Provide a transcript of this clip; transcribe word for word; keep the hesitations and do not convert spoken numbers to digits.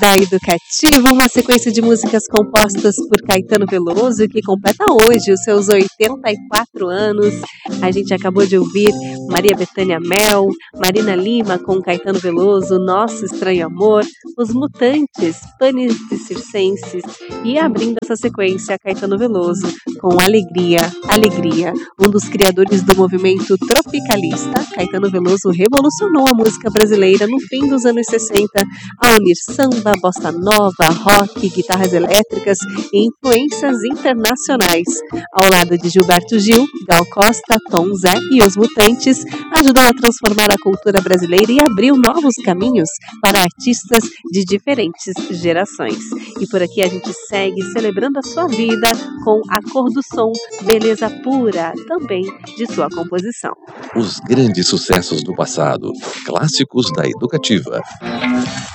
da Educativa, uma sequência de músicas compostas por Caetano Veloso, que completa hoje os seus oitenta e quatro anos. A gente acabou de ouvir Maria Bethânia Mel, Marina Lima com Caetano Veloso, Nosso Estranho Amor, Os Mutantes, Panis de Circenses, e abrindo essa sequência, Caetano Veloso com Alegria, Alegria. Um dos criadores do movimento tropicalista, Caetano Veloso revolucionou a música brasileira no fim dos anos sessenta, ao unir samba, bossa nova, rock, guitarras elétricas e influências internacionais. Ao lado de Gilberto Gil, Gal Costa, Tom Zé e Os Mutantes, ajudou a transformar a cultura brasileira e abriu novos caminhos para artistas de diferentes gerações. E por aqui a gente segue celebrando a sua vida com A Cor do Som, Beleza Pura, também de sua composição. Os grandes sucessos do passado, clássicos da Educativa.